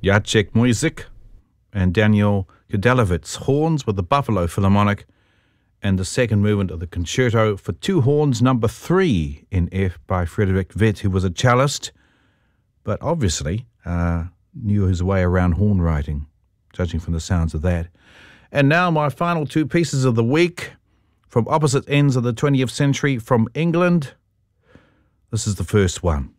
Jacek Muzik and Daniel Gedelovitz, horns with the Buffalo Philharmonic, and the second movement of the Concerto for Two Horns, number 3 in F by Frederick Witt, who was a cellist, but obviously knew his way around horn writing, judging from the sounds of that. And now my final two pieces of the week, from opposite ends of the 20th century, from England. This is the first one.